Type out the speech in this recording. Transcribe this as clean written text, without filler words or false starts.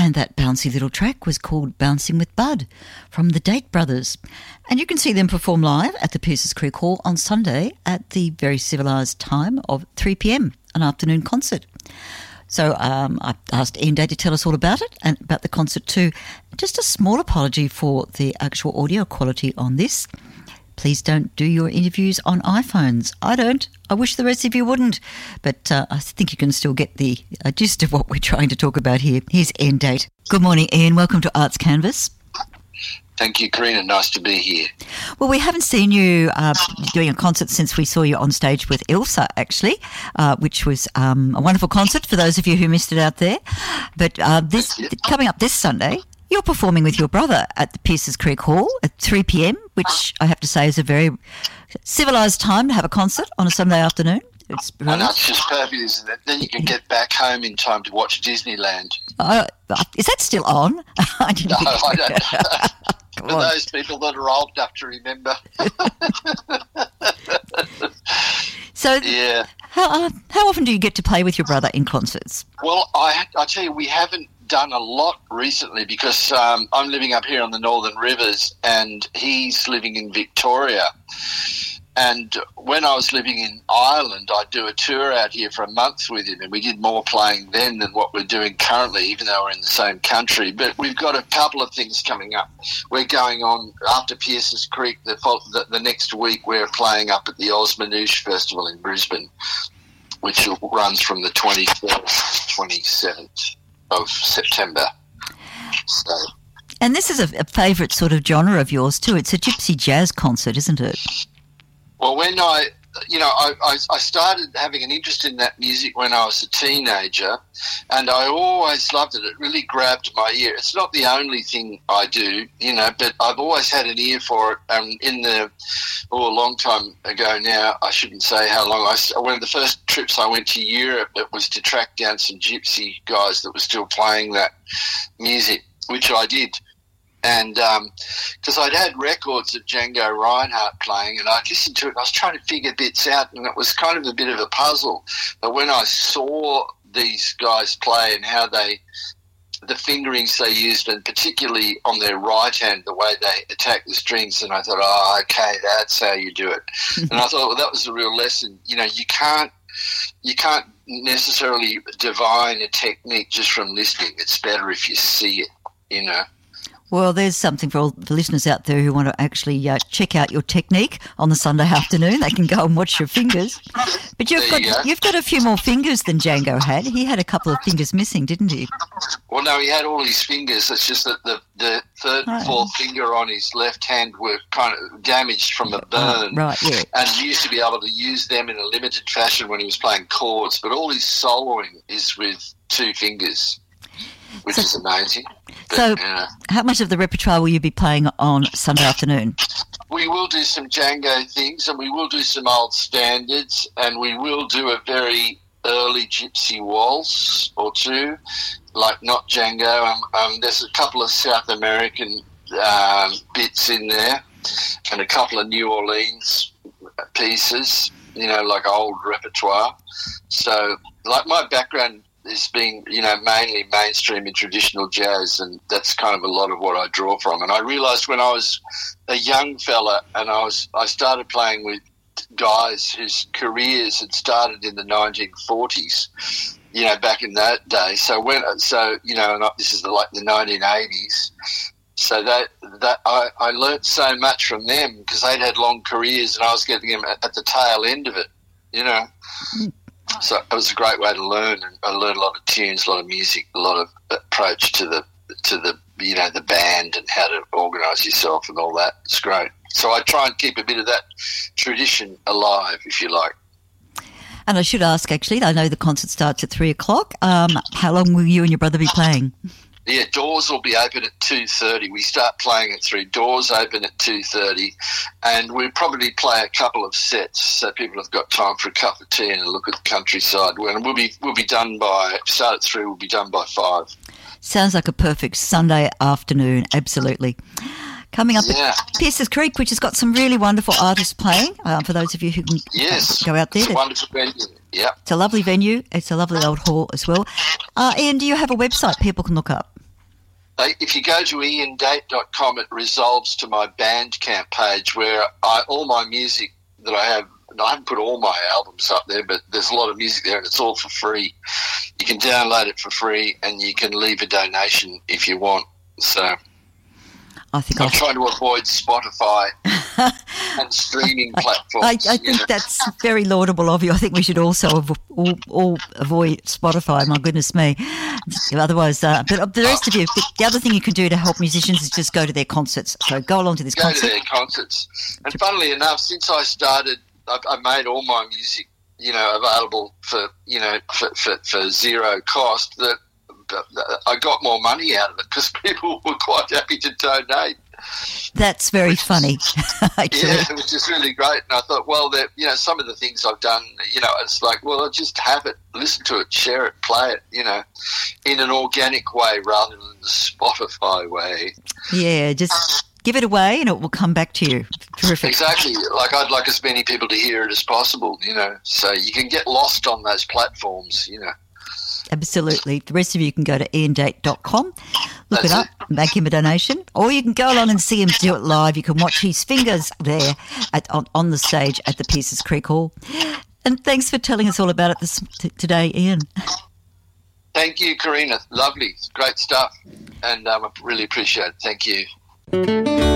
And that bouncy little track was called Bouncing with Bud from the Date Brothers. And you can see them perform live at the Pierces Creek Hall on Sunday at the very civilised time of 3 p.m, an afternoon concert. So I asked Ian Day to tell us all about it and about the concert too. Just a small apology for the actual audio quality on this. Please don't do your interviews on iPhones. I don't. I wish the rest of you wouldn't. But I think you can still get the gist of what we're trying to talk about here. Here's Ian Date. Good morning, Ian. Welcome to Arts Canvas. Thank you, Karina. Nice to be here. Well, we haven't seen you doing a concert since we saw you on stage with Ilsa, actually, which was a wonderful concert for those of you who missed it out there. But coming up this Sunday, you're performing with your brother at the Pierces Creek Hall at 3 p.m, which I have to say is a very civilised time to have a concert on a Sunday afternoon. It's brilliant. And it's just perfect, isn't it? Then you can get back home in time to watch Disneyland. Is that still on? I don't. For those people that are old enough to remember. So, yeah. How often do you get to play with your brother in concerts? Well, I tell you, we haven't done a lot recently because I'm living up here on the Northern Rivers and he's living in Victoria. And when I was living in Ireland, I'd do a tour out here for a month with him, and we did more playing then than what we're doing currently, even though we're in the same country. But we've got a couple of things coming up. We're going on after Pierces Creek. The next week we're playing up at the Osmanouche Festival in Brisbane, which runs from the 23rd to 27th of September. So. And this is a favourite sort of genre of yours too. It's a gypsy jazz concert, isn't it? Well, when I started having an interest in that music when I was a teenager, and I always loved it. It really grabbed my ear. It's not the only thing I do, but I've always had an ear for it. A long time ago now, I shouldn't say how long, one of the first trips I went to Europe, it was to track down some gypsy guys that were still playing that music, which I did. And because I'd had records of Django Reinhardt playing and I'd listened to it and I was trying to figure bits out and it was kind of a bit of a puzzle. But when I saw these guys play and how the fingerings they used, and particularly on their right hand, the way they attack the strings, and I thought, okay, that's how you do it. And I thought, well, that was a real lesson. You can't necessarily divine a technique just from listening. It's better if you see it, Well, there's something for all the listeners out there who want to actually check out your technique on the Sunday afternoon. They can go and watch your fingers. But you've got a few more fingers than Django had. He had a couple of fingers missing, didn't he? Well, no, he had all his fingers. It's just that the third and fourth finger on his left hand were kind of damaged from a burn. Right, yeah. And he used to be able to use them in a limited fashion when he was playing chords. But all his soloing is with two fingers, which is amazing. But, how much of the repertoire will you be playing on Sunday afternoon? We will do some Django things, and we will do some old standards, and we will do a very early gypsy waltz or two, like not Django. There's a couple of South American bits in there, and a couple of New Orleans pieces, like old repertoire. So, like my background has been, mainly mainstream and traditional jazz, and that's kind of a lot of what I draw from. And I realised when I was a young fella and I started playing with guys whose careers had started in the 1940s, back in that day. And this is like the 1980s. So that I learnt so much from them because they'd had long careers and I was getting them at the tail end of it, So it was a great way to learn, and I learned a lot of tunes, a lot of music, a lot of approach to the the band and how to organise yourself and all that. It's great. So I try and keep a bit of that tradition alive, if you like. And I should ask, actually, I know the concert starts at 3 o'clock. How long will you and your brother be playing? Yeah, doors will be open at 2:30. We start playing at 3. Doors open at 2:30, and we'll probably play a couple of sets so people have got time for a cup of tea and a look at the countryside. And we'll be done by, start at 3, we'll be done by 5. Sounds like a perfect Sunday afternoon, absolutely. Coming up at Pierces Creek, which has got some really wonderful artists playing, for those of you who can go out there. It's a wonderful venue. Yeah. It's a lovely venue. It's a lovely old hall as well. Ian, do you have a website people can look up? if you go to iandate.com, it resolves to my Bandcamp page where all my music that I have, I haven't put all my albums up there, but there's a lot of music there and it's all for free. You can download it for free and you can leave a donation if you want. So I think I'm trying to avoid Spotify and streaming platforms. I think that's very laudable of you. I think we should also all avoid Spotify. My goodness me. Otherwise, but the rest of you, the other thing you can do to help musicians is just go to their concerts. So go along to this concert. Go to their concerts. And funnily enough, since I started, I made all my music, available for zero cost. That I got more money out of it because people were quite happy to donate. That's very funny, actually. Yeah, which is really great. And I thought, well, some of the things I've done, it's like, well, I'll just have it, listen to it, share it, play it, in an organic way rather than the Spotify way. Yeah, just give it away and it will come back to you. Terrific. Exactly. Like I'd like as many people to hear it as possible, so you can get lost on those platforms, Absolutely. The rest of you can go to iandate.com, look it up, make him a donation, or you can go along and see him do it live. You can watch his fingers there on the stage at the Pierces Creek Hall. And thanks for telling us all about it today, Ian. Thank you, Karina. Lovely. Great stuff. And I really appreciate it. Thank you.